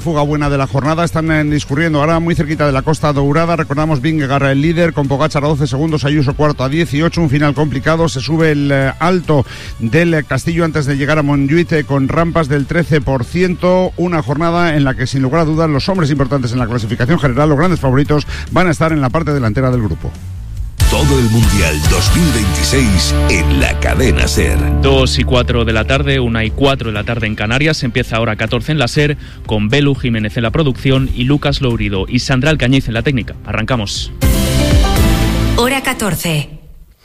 fuga buena de la jornada. Están discurriendo ahora muy cerquita de la Costa Dourada. Recordamos Vingegaard el líder, con Pogačar a 12 segundos, Ayuso cuarto a 18. Un final complicado. Se sube el alto del Castillo antes de llegar a Montjuïc con rampas del 13%. Una jornada en la que, sin lugar a dudas, los hombres importantes en la clasificación general, los grandes favoritos, van a estar en la parte delantera del grupo. Todo el Mundial 2026 en la cadena SER. 2:04 de la tarde, 1:04 de la tarde en Canarias. Empieza ahora 14 en la SER, con Belu Jiménez en la producción y Lucas Lourido y Sandra Alcañiz en la técnica. Arrancamos. Hora 14.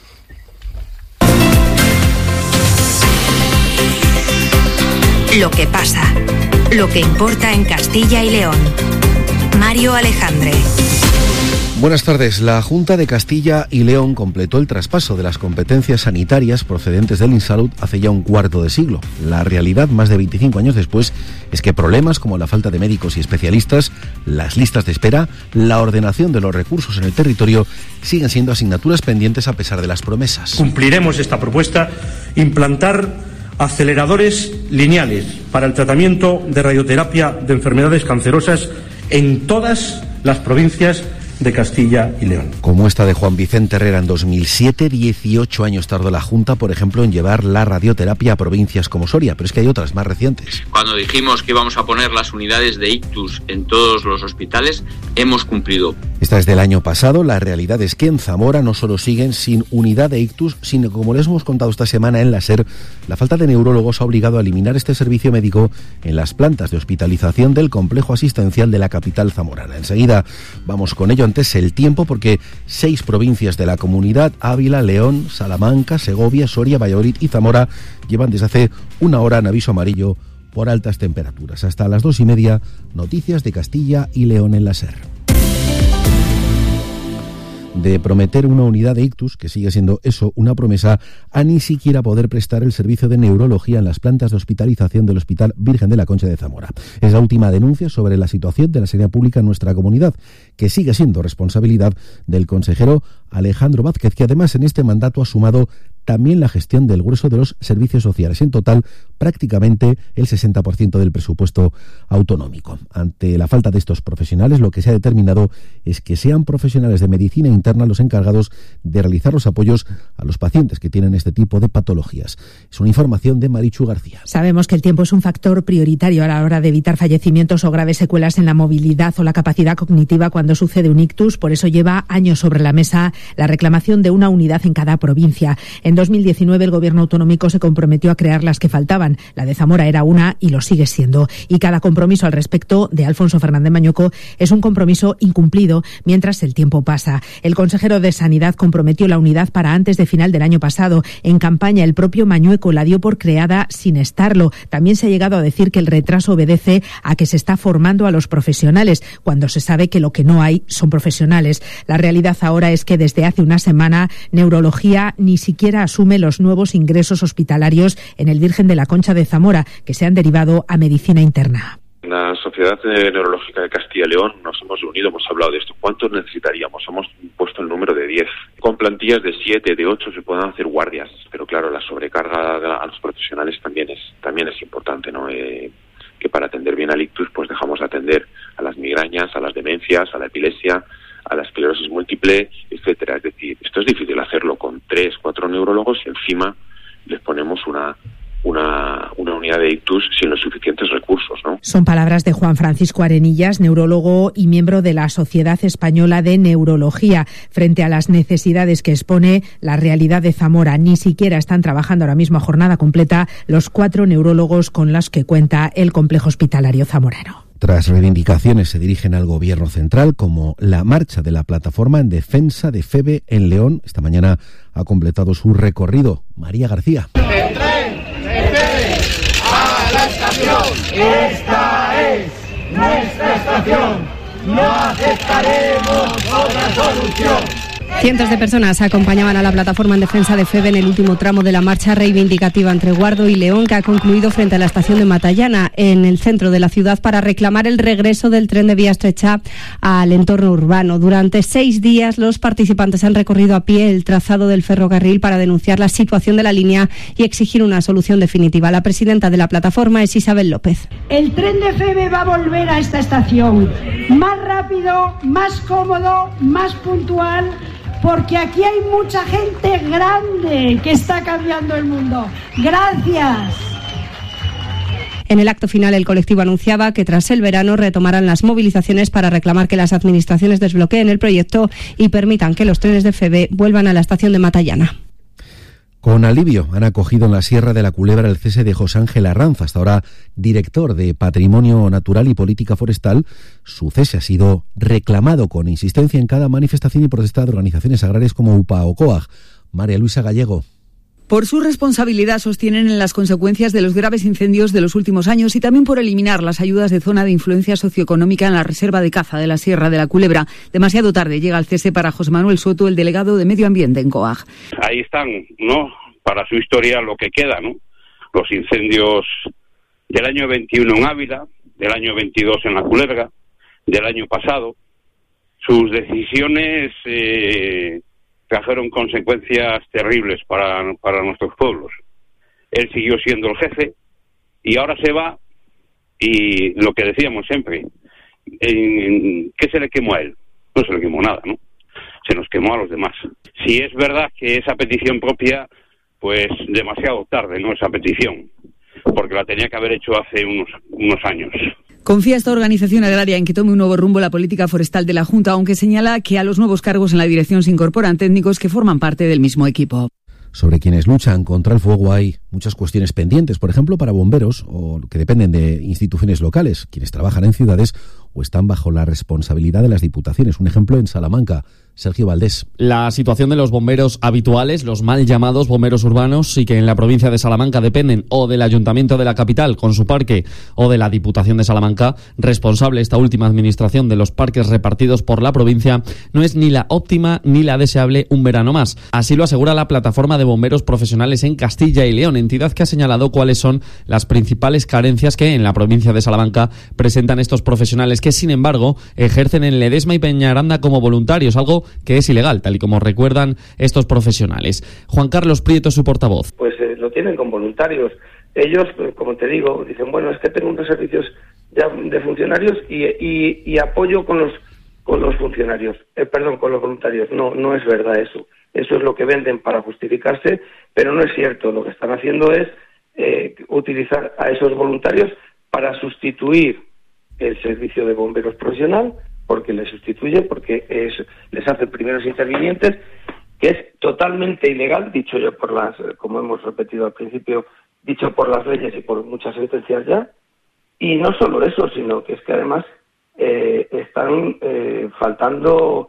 Lo que pasa, lo que importa en Castilla y León. Mario Alejandre. Buenas tardes. La Junta de Castilla y León completó el traspaso de las competencias sanitarias procedentes del Insalud hace ya un cuarto de siglo. La realidad, más de 25 años después, es que problemas como la falta de médicos y especialistas, las listas de espera, la ordenación de los recursos en el territorio siguen siendo asignaturas pendientes a pesar de las promesas. Cumpliremos esta propuesta: implantar aceleradores lineales para el tratamiento de radioterapia de enfermedades cancerosas en todas las provincias de Castilla y León. Como esta de Juan Vicente Herrera en 2007, 18 años tardó la Junta, por ejemplo, en llevar la radioterapia a provincias como Soria, pero es que hay otras más recientes. Cuando dijimos que íbamos a poner las unidades de ictus en todos los hospitales, hemos cumplido. Esta es del año pasado. La realidad es que en Zamora no solo siguen sin unidad de ictus, sino, como les hemos contado esta semana en la SER, la falta de neurólogos ha obligado a eliminar este servicio médico en las plantas de hospitalización del complejo asistencial de la capital zamorana. Enseguida vamos con ello. Antes el tiempo, porque 6 provincias de la comunidad, Ávila, León, Salamanca, Segovia, Soria, Valladolid y Zamora, llevan desde hace una hora en aviso amarillo por altas temperaturas. Hasta las 2:30, noticias de Castilla y León en la SER. De prometer una unidad de ictus, que sigue siendo eso, una promesa, a ni siquiera poder prestar el servicio de neurología en las plantas de hospitalización del Hospital Virgen de la Concha de Zamora. Es la última denuncia sobre la situación de la sanidad pública en nuestra comunidad, que sigue siendo responsabilidad del consejero Alejandro Vázquez, que además en este mandato ha sumado también la gestión del grueso de los servicios sociales, en total prácticamente el 60% del presupuesto autonómico. Ante la falta de estos profesionales, lo que se ha determinado es que sean profesionales de medicina interna los encargados de realizar los apoyos a los pacientes que tienen este tipo de patologías. Es una información de Marichu García. Sabemos que el tiempo es un factor prioritario a la hora de evitar fallecimientos o graves secuelas en la movilidad o la capacidad cognitiva cuando sucede un ictus. Por eso lleva años sobre la mesa la reclamación de una unidad en cada provincia. En 2019 el gobierno autonómico se comprometió a crear las que faltaban. La de Zamora era una y lo sigue siendo. Y cada compromiso al respecto de Alfonso Fernández Mañueco es un compromiso incumplido mientras el tiempo pasa. El consejero de Sanidad comprometió la unidad para antes de final del año pasado. En campaña el propio Mañueco la dio por creada sin estarlo. También se ha llegado a decir que el retraso obedece a que se está formando a los profesionales, cuando se sabe que lo que no hay son profesionales. La realidad ahora es que desde hace una semana neurología ni siquiera asume los nuevos ingresos hospitalarios en el Virgen de la Concha de Zamora, que se han derivado a medicina interna. En la Sociedad Neurológica de Castilla y León nos hemos reunido, hemos hablado de esto. ¿Cuántos necesitaríamos? Hemos puesto el número de 10. Con plantillas de 7, de 8 se pueden hacer guardias, pero claro, la sobrecarga a los profesionales también es importante, ¿no? Que para atender bien al ictus, pues dejamos de atender a las migrañas, a las demencias, a la epilepsia, a la esclerosis múltiple, etcétera. Es decir, esto es difícil hacerlo con 3, 4 neurólogos y encima les ponemos una unidad de ictus sin los suficientes recursos, ¿no? Son palabras de Juan Francisco Arenillas, neurólogo y miembro de la Sociedad Española de Neurología. Frente a las necesidades que expone la realidad de Zamora, ni siquiera están trabajando ahora mismo a jornada completa los 4 neurólogos con los que cuenta el complejo hospitalario zamorano. Otras reivindicaciones se dirigen al gobierno central, como la marcha de la plataforma en defensa de FEBE en León. Esta mañana ha completado su recorrido. María García. El tren espere a la estación. Esta es nuestra estación. No aceptaremos otra solución. Cientos de personas acompañaban a la plataforma en defensa de FEVE en el último tramo de la marcha reivindicativa entre Guardo y León, que ha concluido frente a la estación de Matallana, en el centro de la ciudad, para reclamar el regreso del tren de vía estrecha al entorno urbano. Durante 6 días los participantes han recorrido a pie el trazado del ferrocarril para denunciar la situación de la línea y exigir una solución definitiva. La presidenta de la plataforma es Isabel López. El tren de FEVE va a volver a esta estación, más rápido, más cómodo, más puntual, porque aquí hay mucha gente grande que está cambiando el mundo. Gracias. En el acto final, el colectivo anunciaba que tras el verano retomarán las movilizaciones para reclamar que las administraciones desbloqueen el proyecto y permitan que los trenes de FEVE vuelvan a la estación de Matallana. Con alivio han acogido en la Sierra de la Culebra el cese de José Ángel Arranz, hasta ahora director de Patrimonio Natural y Política Forestal. Su cese ha sido reclamado con insistencia en cada manifestación y protesta de organizaciones agrarias como UPA o COAG. María Luisa Gallego. Por su responsabilidad, sostienen, en las consecuencias de los graves incendios de los últimos años y también por eliminar las ayudas de zona de influencia socioeconómica en la reserva de caza de la Sierra de la Culebra. Demasiado tarde llega el cese para José Manuel Soto, el delegado de Medio Ambiente en COAG. Ahí están, ¿no?, para su historia lo que queda, ¿no? Los incendios del año 21 en Ávila, del año 22 en la Culebra, del año pasado. Sus decisiones trajeron consecuencias terribles para nuestros pueblos. Él siguió siendo el jefe y ahora se va, y lo que decíamos siempre, ¿qué se le quemó a él? No se le quemó nada, ¿no? Se nos quemó a los demás. Si es verdad que esa petición propia, pues demasiado tarde, ¿no?, esa petición, porque la tenía que haber hecho hace unos años. Confía esta organización agraria en que tome un nuevo rumbo la política forestal de la Junta, aunque señala que a los nuevos cargos en la dirección se incorporan técnicos que forman parte del mismo equipo. Sobre quienes luchan contra el fuego hay muchas cuestiones pendientes, por ejemplo, para bomberos o que dependen de instituciones locales, quienes trabajan en ciudades o están bajo la responsabilidad de las diputaciones. Un ejemplo en Salamanca. Sergio Valdés. La situación de los bomberos habituales, los mal llamados bomberos urbanos, y que en la provincia de Salamanca dependen o del Ayuntamiento de la capital con su parque o de la Diputación de Salamanca, responsable esta última administración de los parques repartidos por la provincia, no es ni la óptima ni la deseable un verano más. Así lo asegura la Plataforma de Bomberos Profesionales en Castilla y León, entidad que ha señalado cuáles son las principales carencias que en la provincia de Salamanca presentan estos profesionales, que sin embargo ejercen en Ledesma y Peñaranda como voluntarios, algo que es ilegal, tal y como recuerdan estos profesionales. Juan Carlos Prieto, su portavoz. Pues lo tienen con voluntarios. Ellos, como te digo, dicen, bueno, es que tengo unos servicios ya de funcionarios y apoyo con los funcionarios, con los voluntarios. No es verdad eso. Eso es lo que venden para justificarse, pero no es cierto. Lo que están haciendo es utilizar a esos voluntarios para sustituir el servicio de bomberos profesional, porque les sustituye, porque les hace primeros intervinientes, que es totalmente ilegal, dicho yo por como hemos repetido al principio, dicho por las leyes y por muchas sentencias ya. Y no solo eso, sino que es que además están faltando,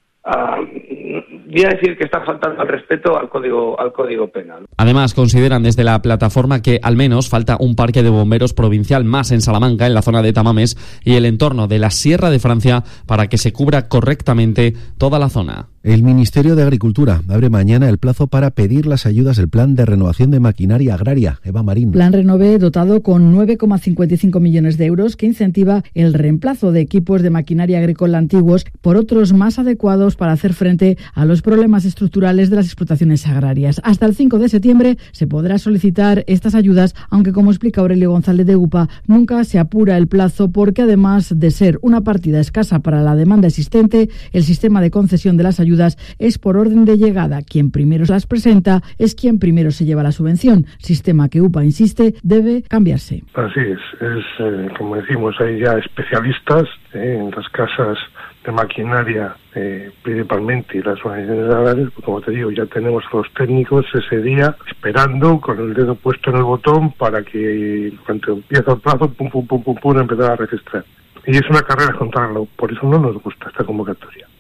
voy a decir que están faltando al respeto al código penal. Además, consideran desde la plataforma que al menos falta un parque de bomberos provincial más en Salamanca, en la zona de Tamames y el entorno de la Sierra de Francia, para que se cubra correctamente toda la zona. El Ministerio de Agricultura abre mañana el plazo para pedir las ayudas del Plan de Renovación de Maquinaria Agraria. Eva Marín. Plan Renové dotado con 9,55 millones de euros que incentiva el reemplazo de equipos de maquinaria agrícola antiguos por otros más adecuados para hacer frente a los problemas estructurales de las explotaciones agrarias. Hasta el 5 de septiembre se podrá solicitar estas ayudas, aunque, como explica Aurelio González de UPA, nunca se apura el plazo porque, además de ser una partida escasa para la demanda existente, el sistema de concesión de las ayudas es por orden de llegada. Quien primero las presenta es quien primero se lleva la subvención, sistema que UPA insiste debe cambiarse. Así es como decimos, hay ya especialistas en las casas de maquinaria, principalmente, y las organizaciones agrarias, pues como te digo, ya tenemos a los técnicos ese día esperando con el dedo puesto en el botón para que cuando empieza el plazo, pum, empezar a registrar. Y es una carrera contra el reloj, por eso no nos gusta esta convocatoria.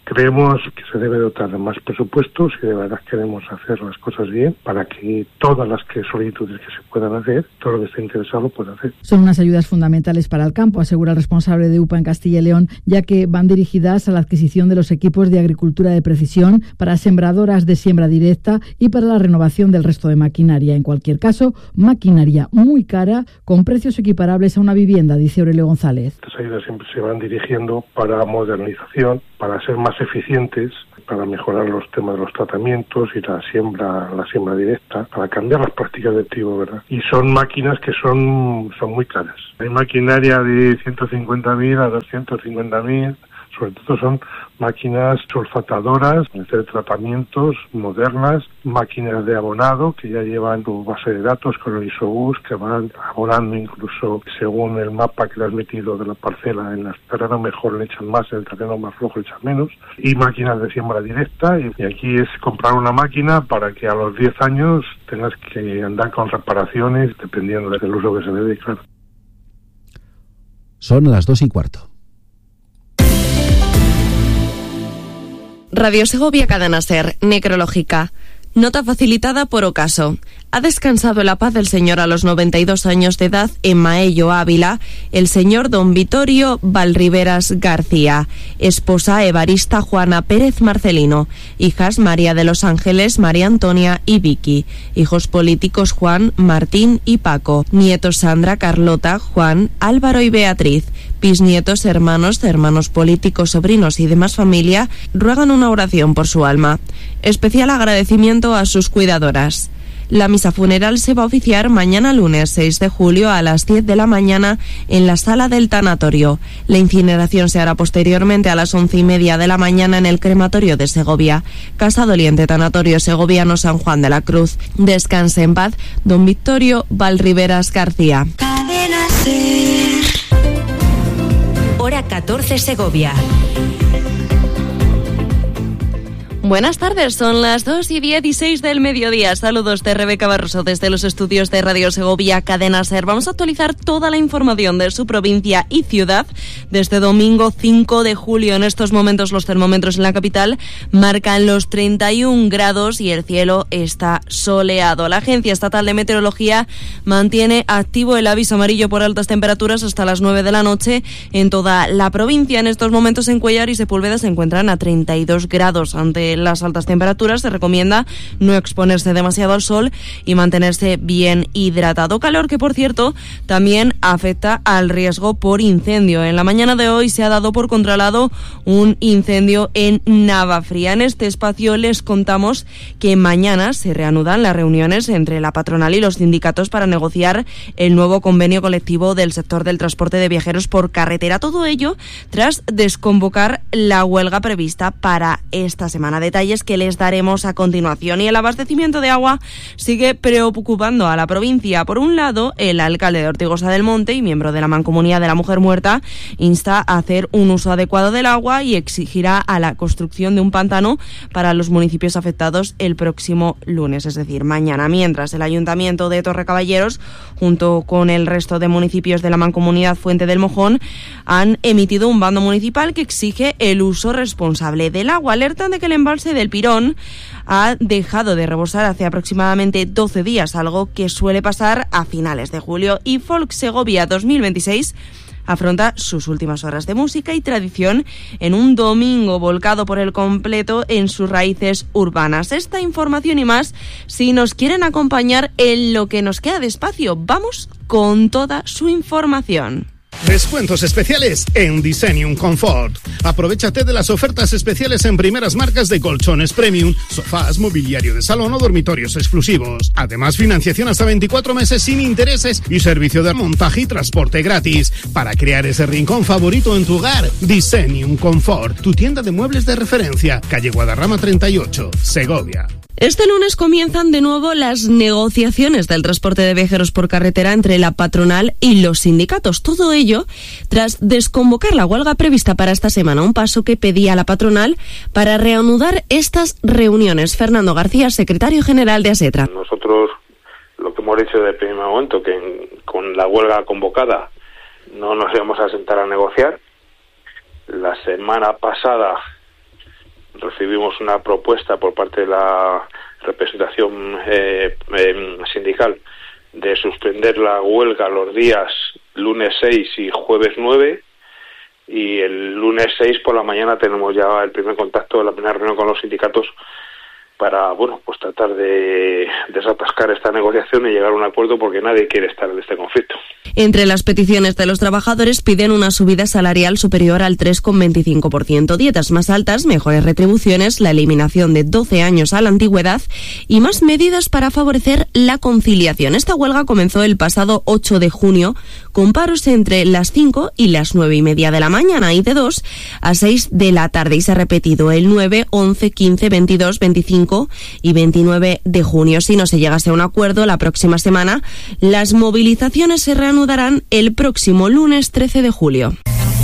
Creemos que se debe dotar de más presupuestos y de verdad queremos hacer las cosas bien para que todas las solicitudes que se puedan hacer, todo lo que esté interesado pueda hacer. Son unas ayudas fundamentales para el campo, asegura el responsable de UPA en Castilla y León, ya que van dirigidas a la adquisición de los equipos de agricultura de precisión, para sembradoras de siembra directa y para la renovación del resto de maquinaria. En cualquier caso, maquinaria muy cara, con precios equiparables a una vivienda, dice Aurelio González. Estas ayudas siempre se van dirigiendo para modernización, para ser más eficientes, para mejorar los temas de los tratamientos y la siembra directa, para cambiar las prácticas de trigo, ¿verdad? Y son máquinas que son muy caras. Hay maquinaria de 150.000 a 250.000, sobre todo son máquinas sulfatadoras, hacer tratamientos modernas, máquinas de abonado que ya llevan tu base de datos con el ISOBUS, que van abonando incluso según el mapa que le has metido de la parcela. En el terreno mejor le echan más, en el terreno más flojo le echan menos. Y máquinas de siembra directa, y aquí es comprar una máquina para que a los 10 años tengas que andar con reparaciones dependiendo del uso que se le dé, claro. Son las 2:15. Radio Segovia Cadena Ser, necrológica. Nota facilitada por Ocaso. Ha descansado en la paz del Señor a los 92 años de edad en Maello, Ávila, el señor don Vittorio Valriveras García, esposa Evarista Juana Pérez Marcelino, hijas María de los Ángeles, María Antonia y Vicky, hijos políticos Juan, Martín y Paco, nietos Sandra, Carlota, Juan, Álvaro y Beatriz, bisnietos, hermanos políticos, sobrinos y demás familia ruegan una oración por su alma. Especial agradecimiento a sus cuidadoras. La misa funeral se va a oficiar mañana lunes 6 de julio a las 10 de la mañana en la sala del tanatorio. La incineración se hará posteriormente a las 11:30 de la mañana en el crematorio de Segovia. Casa Doliente, Tanatorio Segoviano San Juan de la Cruz. Descanse en paz, don Vittorio Valriveras García. Hora 14 Segovia. Buenas tardes, son las 2:16 del mediodía. Saludos de Rebeca Barroso desde los estudios de Radio Segovia Cadena Ser. Vamos a actualizar toda la información de su provincia y ciudad desde domingo 5 de julio. En estos momentos los termómetros en la capital marcan los 31 grados y el cielo está soleado. La Agencia Estatal de Meteorología mantiene activo el aviso amarillo por altas temperaturas hasta las 9 de la noche en toda la provincia. En estos momentos en Cuéllar y Sepúlveda se encuentran a 32 grados. Ante las altas temperaturas se recomienda no exponerse demasiado al sol y mantenerse bien hidratado. Calor que, por cierto, también afecta al riesgo por incendio. En la mañana de hoy se ha dado por controlado un incendio en Navafría. En este espacio les contamos que mañana se reanudan las reuniones entre la patronal y los sindicatos para negociar el nuevo convenio colectivo del sector del transporte de viajeros por carretera. Todo ello tras desconvocar la huelga prevista para esta semana. Detalles que les daremos a continuación. Y el abastecimiento de agua sigue preocupando a la provincia. Por un lado, el alcalde de Ortigosa del Monte y miembro de la Mancomunidad de la Mujer Muerta insta a hacer un uso adecuado del agua y exigirá a la construcción de un pantano para los municipios afectados el próximo lunes, es decir, mañana. Mientras, el Ayuntamiento de Torrecaballeros, junto con el resto de municipios de la Mancomunidad Fuente del Mojón, han emitido un bando municipal que exige el uso responsable del agua. Alertan de que el embalse del Pirón ha dejado de rebosar hace aproximadamente 12 días, algo que suele pasar a finales de julio. Y Folk Segovia 2026 afronta sus últimas horas de música y tradición en un domingo volcado por el completo en sus raíces urbanas. Esta información y más, si nos quieren acompañar en lo que nos queda de espacio, vamos con toda su información. Descuentos especiales en Designium Comfort. Aprovechate de las ofertas especiales en primeras marcas de colchones premium, sofás, mobiliario de salón o dormitorios exclusivos. Además, financiación hasta 24 meses sin intereses y servicio de montaje y transporte gratis. Para crear ese rincón favorito en tu hogar, Designium Comfort, tu tienda de muebles de referencia, calle Guadarrama 38, Segovia. Este lunes comienzan de nuevo las negociaciones del transporte de viajeros por carretera entre la patronal y los sindicatos. Todo ello tras desconvocar la huelga prevista para esta semana, un paso que pedía la patronal para reanudar estas reuniones. Fernando García, secretario general de ASETRA. Nosotros lo que hemos dicho desde el primer momento, que con la huelga convocada no nos íbamos a sentar a negociar. La semana pasada recibimos una propuesta por parte de la representación sindical de suspender la huelga los días lunes 6 y jueves 9, y el lunes 6 por la mañana tenemos ya el primer contacto, la primera reunión con los sindicatos para, pues tratar de desatascar esta negociación y llegar a un acuerdo, porque nadie quiere estar en este conflicto. Entre las peticiones de los trabajadores piden una subida salarial superior al 3,25%, dietas más altas, mejores retribuciones, la eliminación de 12 años a la antigüedad y más medidas para favorecer la conciliación. Esta huelga comenzó el pasado 8 de junio con paros entre las 5 y las 9:30 de la mañana y de 2 a 6 de la tarde, y se ha repetido el 9, 11, 15, 22, 25 y 29 de junio. Si no se llegase a un acuerdo la próxima semana, las movilizaciones se reanudarán el próximo lunes 13 de julio.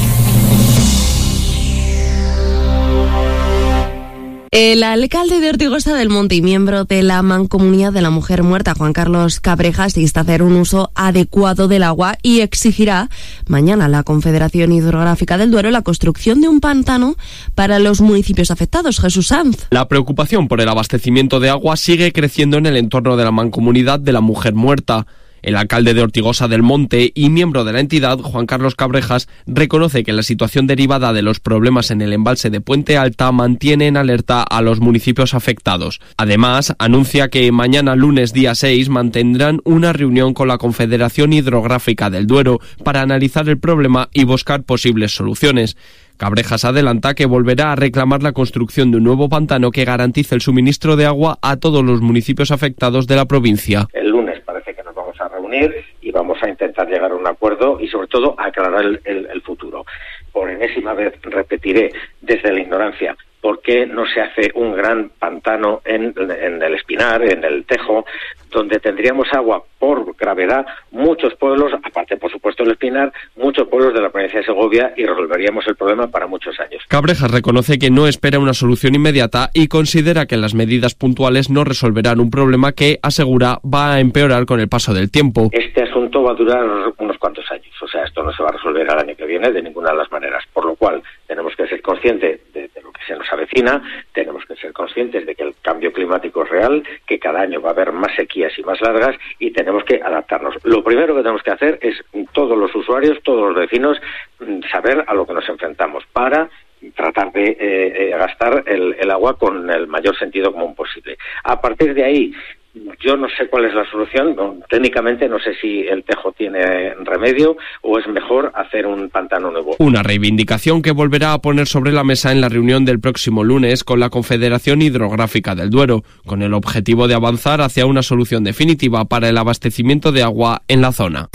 El alcalde de Ortigosa del Monte y miembro de la Mancomunidad de la Mujer Muerta, Juan Carlos Cabrejas, insta a hacer un uso adecuado del agua y exigirá mañana a la Confederación Hidrográfica del Duero la construcción de un pantano para los municipios afectados. Jesús Sanz. La preocupación por el abastecimiento de agua sigue creciendo en el entorno de la Mancomunidad de la Mujer Muerta. El alcalde de Ortigosa del Monte y miembro de la entidad, Juan Carlos Cabrejas, reconoce que la situación derivada de los problemas en el embalse de Puente Alta mantiene en alerta a los municipios afectados. Además, anuncia que mañana lunes día 6 mantendrán una reunión con la Confederación Hidrográfica del Duero para analizar el problema y buscar posibles soluciones. Cabrejas adelanta que volverá a reclamar la construcción de un nuevo pantano que garantice el suministro de agua a todos los municipios afectados de la provincia. El lunes parece que nos vamos a reunir y vamos a intentar llegar a un acuerdo y sobre todo aclarar el futuro. Por enésima vez repetiré desde la ignorancia por qué no se hace un gran pantano en el Espinar, en el Tejo, donde tendríamos agua por gravedad, muchos pueblos, aparte por supuesto del Espinar, muchos pueblos de la provincia de Segovia, y resolveríamos el problema para muchos años. Cabrejas reconoce que no espera una solución inmediata y considera que las medidas puntuales no resolverán un problema que, asegura, va a empeorar con el paso del tiempo. Este asunto va a durar unos cuantos años, o sea, esto no se va a resolver al año que viene de ninguna de las maneras, por lo cual tenemos que ser conscientes de lo que se nos avecina, tenemos que ser conscientes de que el cambio climático es real, que cada año va a haber más sequías y más largas, y tenemos que adaptarnos. Lo primero que tenemos que hacer es todos los usuarios, todos los vecinos, saber a lo que nos enfrentamos para tratar de gastar el agua con el mayor sentido común posible. A partir de ahí, yo no sé cuál es la solución, técnicamente no sé si el Tejo tiene remedio o es mejor hacer un pantano nuevo. Una reivindicación que volverá a poner sobre la mesa en la reunión del próximo lunes con la Confederación Hidrográfica del Duero, con el objetivo de avanzar hacia una solución definitiva para el abastecimiento de agua en la zona.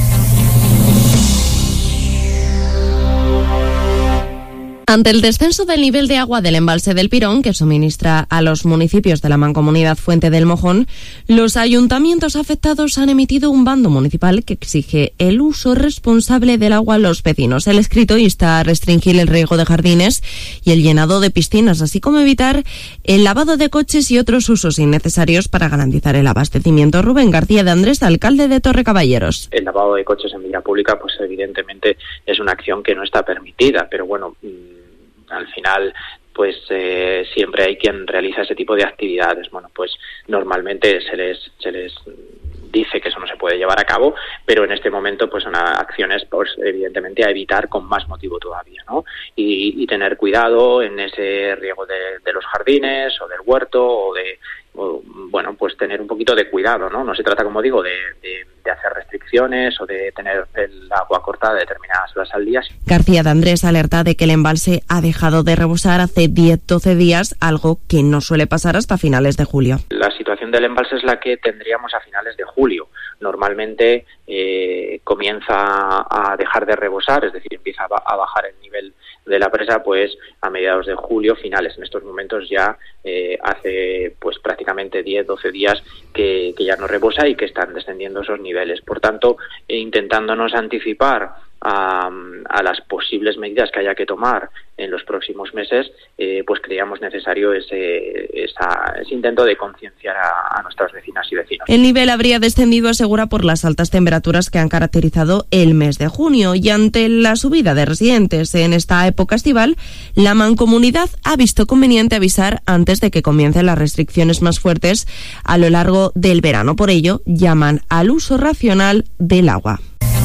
Ante el descenso del nivel de agua del embalse del Pirón, que suministra a los municipios de la Mancomunidad Fuente del Mojón, los ayuntamientos afectados han emitido un bando municipal que exige el uso responsable del agua a los vecinos. El escrito insta a restringir el riego de jardines y el llenado de piscinas, así como evitar el lavado de coches y otros usos innecesarios para garantizar el abastecimiento. Rubén García de Andrés, alcalde de Torrecaballeros. El lavado de coches en vía pública, pues evidentemente es una acción que no está permitida, pero bueno, al final pues siempre hay quien realiza ese tipo de actividades. Bueno, pues normalmente se les dice que eso no se puede llevar a cabo, pero en este momento pues son acciones pues evidentemente a evitar con más motivo todavía, ¿no? Y tener cuidado en ese riego de los jardines o del huerto bueno, pues tener un poquito de cuidado, ¿no? No se trata, como digo, de hacer restricciones o de tener el agua cortada determinadas horas al día. García de Andrés alerta de que el embalse ha dejado de rebosar hace 10-12 días, algo que no suele pasar hasta finales de julio. La situación del embalse es la que tendríamos a finales de julio. Normalmente comienza a dejar de rebosar, es decir, empieza a bajar el nivel de la presa pues a mediados de julio, finales. En estos momentos ya hace pues prácticamente 10-12 días que ya no rebosa y que están descendiendo esos niveles. Por tanto, intentándonos anticipar a las posibles medidas que haya que tomar en los próximos meses, pues creíamos necesario ese intento de concienciar a nuestras vecinas y vecinos. El nivel habría descendido, asegura, por las altas temperaturas que han caracterizado el mes de junio, y ante la subida de residentes en esta época estival, la Mancomunidad ha visto conveniente avisar antes de que comiencen las restricciones más fuertes a lo largo del verano. Por ello, llaman al uso racional del agua.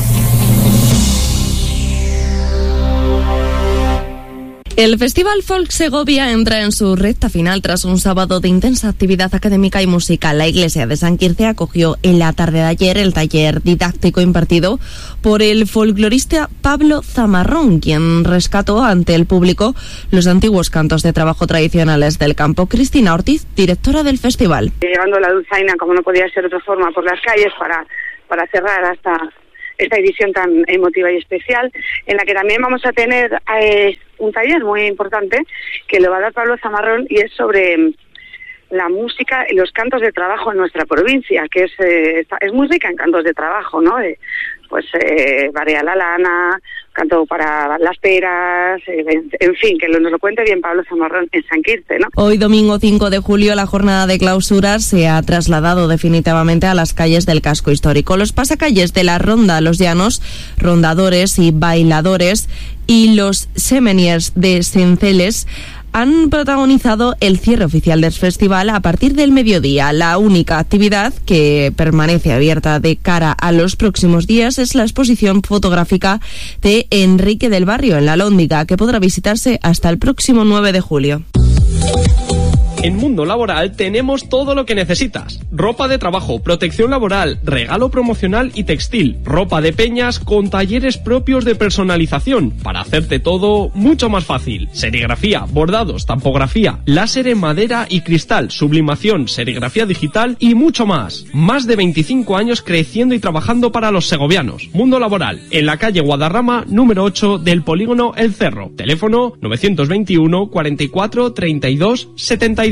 El Festival Folk Segovia entra en su recta final tras un sábado de intensa actividad académica y musical. La iglesia de San Quirce acogió en la tarde de ayer el taller didáctico impartido por el folclorista Pablo Zamarrón, quien rescató ante el público los antiguos cantos de trabajo tradicionales del campo. Cristina Ortiz, directora del festival. Llevando la dulzaina, como no podía ser de otra forma, por las calles para cerrar hasta esta edición tan emotiva y especial, en la que también vamos a tener un taller muy importante que lo va a dar Pablo Zamarrón, y es sobre la música y los cantos de trabajo en nuestra provincia, que es muy rica en cantos de trabajo, ¿no? Barea la lana, canto para las peras, en fin, que nos lo cuente bien Pablo Zamarrón en San Quirce, ¿no? Hoy, domingo 5 de julio, la jornada de clausura se ha trasladado definitivamente a las calles del casco histórico. Los pasacalles de la Ronda Los Llanos, rondadores y bailadores, y los semeniers de Senceles han protagonizado el cierre oficial del festival a partir del mediodía. La única actividad que permanece abierta de cara a los próximos días es la exposición fotográfica de Enrique del Barrio en la Lóndiga, que podrá visitarse hasta el próximo 9 de julio. En Mundo Laboral tenemos todo lo que necesitas. Ropa de trabajo, protección laboral, regalo promocional y textil, ropa de peñas con talleres propios de personalización para hacerte todo mucho más fácil. Serigrafía, bordados, tampografía, láser en madera y cristal, sublimación, serigrafía digital y mucho más. Más de 25 años creciendo y trabajando para los segovianos. Mundo Laboral, en la calle Guadarrama, número 8 del polígono El Cerro. Teléfono 921 44 32 72.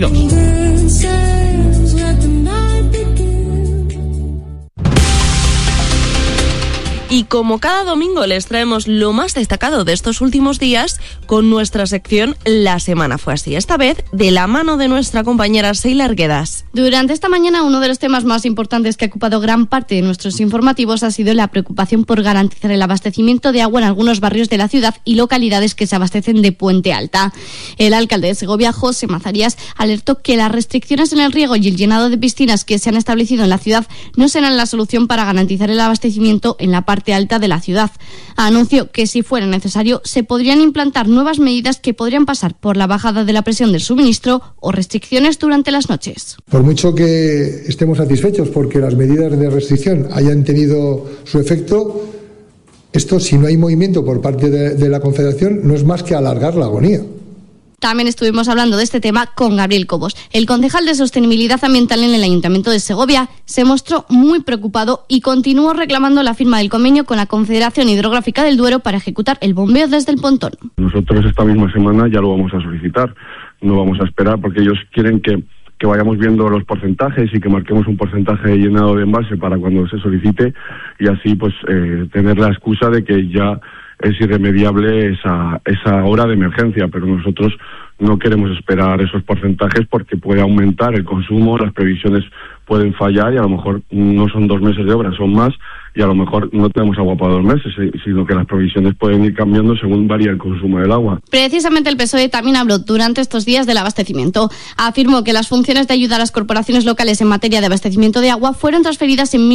Y como cada domingo les traemos lo más destacado de estos últimos días con nuestra sección La Semana Fue Así. Esta vez de la mano de nuestra compañera Seila Arguedas. Durante esta mañana, uno de los temas más importantes que ha ocupado gran parte de nuestros informativos ha sido la preocupación por garantizar el abastecimiento de agua en algunos barrios de la ciudad y localidades que se abastecen de Puente Alta. El alcalde de Segovia, José Mazarías, alertó que las restricciones en el riego y el llenado de piscinas que se han establecido en la ciudad no serán la solución para garantizar el abastecimiento en la parte alta de la ciudad. Anunció que si fuera necesario se podrían implantar nuevas medidas que podrían pasar por la bajada de la presión del suministro o restricciones durante las noches. Por mucho que estemos satisfechos porque las medidas de restricción hayan tenido su efecto, esto, si no hay movimiento por parte de la Confederación, no es más que alargar la agonía. También estuvimos hablando de este tema con Gabriel Cobos. El concejal de Sostenibilidad Ambiental en el Ayuntamiento de Segovia se mostró muy preocupado y continuó reclamando la firma del convenio con la Confederación Hidrográfica del Duero para ejecutar el bombeo desde el pontón. Nosotros esta misma semana ya lo vamos a solicitar, no vamos a esperar porque ellos quieren que vayamos viendo los porcentajes y que marquemos un porcentaje de llenado de envase para cuando se solicite y así pues tener la excusa de que ya es irremediable esa hora de emergencia, pero nosotros no queremos esperar esos porcentajes porque puede aumentar el consumo, las previsiones pueden fallar y a lo mejor no son 2 meses de obra, son más y a lo mejor no tenemos agua para 2 meses, sino que las previsiones pueden ir cambiando según varía el consumo del agua. Precisamente el PSOE también habló durante estos días del abastecimiento. Afirmó que las funciones de ayuda a las corporaciones locales en materia de abastecimiento de agua fueron transferidas en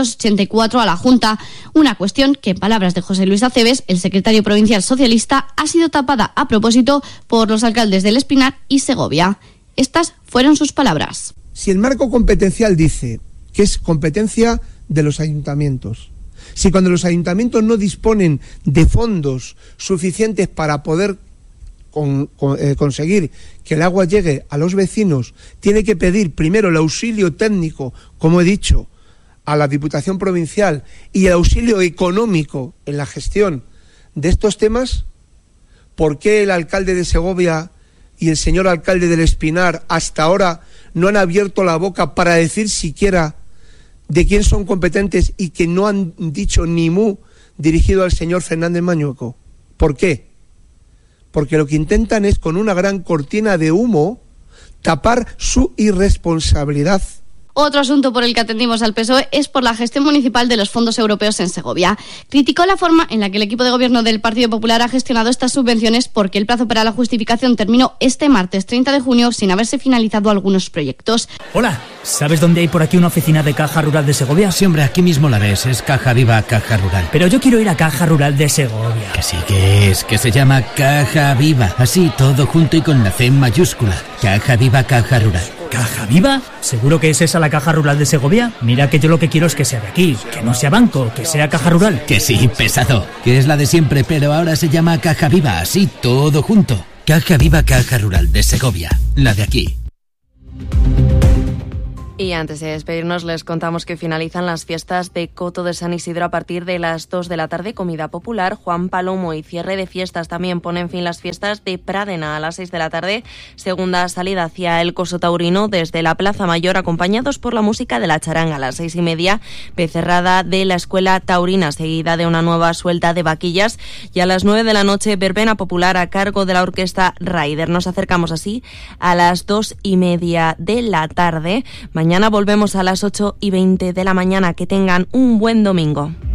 1984 a la Junta, una cuestión que, en palabras de José Luis Aceves, el secretario provincial socialista, ha sido tapada a propósito por los alcaldes del Espinar y Segovia. Estas fueron sus palabras. Si el marco competencial dice que es competencia de los ayuntamientos, si cuando los ayuntamientos no disponen de fondos suficientes para poder conseguir que el agua llegue a los vecinos, tiene que pedir primero el auxilio técnico, como he dicho, a la Diputación Provincial y el auxilio económico en la gestión de estos temas, ¿por qué el alcalde de Segovia y el señor alcalde del Espinar hasta ahora no han abierto la boca para decir siquiera de quién son competentes y que no han dicho ni mu dirigido al señor Fernández Mañueco. ¿Por qué? Porque lo que intentan es, con una gran cortina de humo, tapar su irresponsabilidad. Otro asunto por el que atendimos al PSOE es por la gestión municipal de los fondos europeos en Segovia. Criticó la forma en la que el equipo de gobierno del Partido Popular ha gestionado estas subvenciones, porque el plazo para la justificación terminó este martes 30 de junio sin haberse finalizado algunos proyectos. Hola, ¿sabes dónde hay por aquí una oficina de Caja Rural de Segovia? Sí, hombre, aquí mismo la ves, es Caja Viva Caja Rural. Pero yo quiero ir a Caja Rural de Segovia. Que sí que es, que se llama Caja Viva, así todo junto y con la C mayúscula. Caja Viva Caja Rural. ¿Caja Viva? ¿Seguro que es esa la Caja Rural de Segovia? Mira que yo lo que quiero es que sea de aquí, que no sea banco, que sea Caja Rural. Que sí, pesado, que es la de siempre, pero ahora se llama Caja Viva, así todo junto. Caja Viva Caja Rural de Segovia, la de aquí. Y antes de despedirnos, les contamos que finalizan las fiestas de Coto de San Isidro a partir de las 2 de la tarde, comida popular, Juan Palomo, y cierre de fiestas. También ponen fin las fiestas de Pradena a las 6 de la tarde, segunda salida hacia el Coso Taurino desde la Plaza Mayor, acompañados por la música de la charanga. A las 6:30, becerrada de la Escuela Taurina, seguida de una nueva suelta de vaquillas, y a las 9 de la noche, verbena popular a cargo de la orquesta Raider. Nos acercamos así a las 2:30 de la tarde. Mañana volvemos a las 8:20 de la mañana. Que tengan un buen domingo.